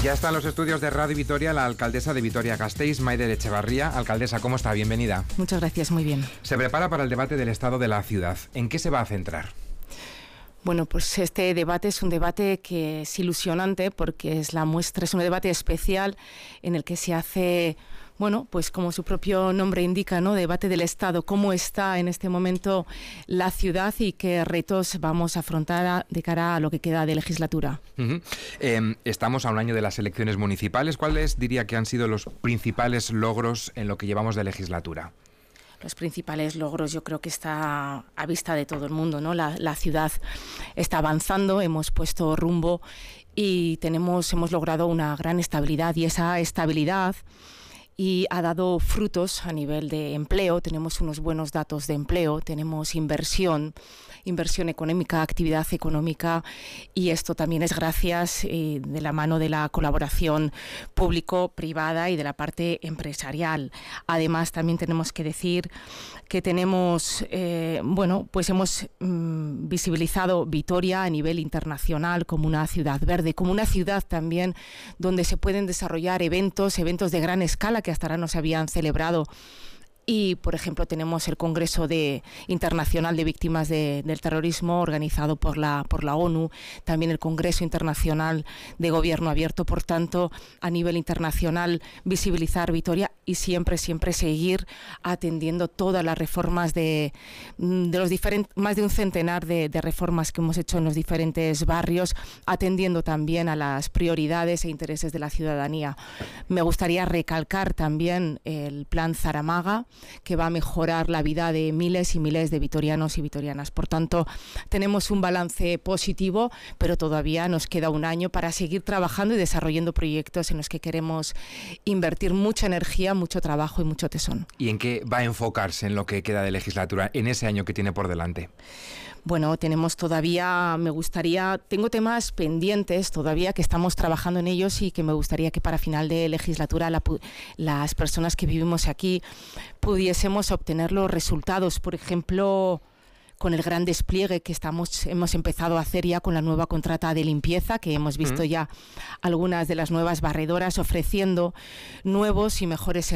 Ya está en los estudios de Radio Vitoria la alcaldesa de Vitoria-Gasteiz, Maider Etxebarria. Alcaldesa, ¿cómo está? Bienvenida. Muchas gracias, muy bien. Se prepara para el debate del estado de la ciudad. ¿En qué se va a centrar? Bueno, pues este debate es un debate que es ilusionante porque es un debate especial en el que se hace, bueno, pues como su propio nombre indica, ¿no? Debate del Estado, cómo está en este momento la ciudad y qué retos vamos a afrontar de cara a lo que queda de legislatura. Estamos a un año de las elecciones municipales. ¿Cuáles diría que han sido los principales logros en lo que llevamos de legislatura? Los principales logros yo creo que está a vista de todo el mundo, ¿no? La ciudad está avanzando, hemos puesto rumbo y hemos logrado una gran estabilidad, y esa estabilidad ha dado frutos a nivel de empleo. Tenemos unos buenos datos de empleo, tenemos inversión económica, actividad económica, y esto también es gracias de la mano de la colaboración público-privada y de la parte empresarial. Además, también tenemos que decir que hemos visibilizado Vitoria a nivel internacional como una ciudad verde, como una ciudad también donde se pueden desarrollar eventos de gran escala que hasta ahora no se habían celebrado. Y, por ejemplo, tenemos el Congreso Internacional de Víctimas del Terrorismo organizado por la ONU, también el Congreso Internacional de Gobierno Abierto. Por tanto, a nivel internacional, visibilizar Vitoria y siempre seguir atendiendo todas las reformas de los diferentes, más de un centenar de reformas que hemos hecho en los diferentes barrios, atendiendo también a las prioridades e intereses de la ciudadanía. Me gustaría recalcar también el Plan Zaramaga, que va a mejorar la vida de miles y miles de vitorianos y vitorianas. Por tanto, tenemos un balance positivo, pero todavía nos queda un año para seguir trabajando y desarrollando proyectos en los que queremos invertir mucha energía, mucho trabajo y mucho tesón. ¿Y en qué va a enfocarse en lo que queda de legislatura, en ese año que tiene por delante? Bueno, tengo temas pendientes todavía que estamos trabajando en ellos y que me gustaría que para final de legislatura las personas que vivimos aquí pudiésemos obtener los resultados. Por ejemplo, con el gran despliegue que hemos empezado a hacer ya con la nueva contrata de limpieza, que hemos visto ya algunas de las nuevas barredoras ofreciendo nuevos y mejores servicios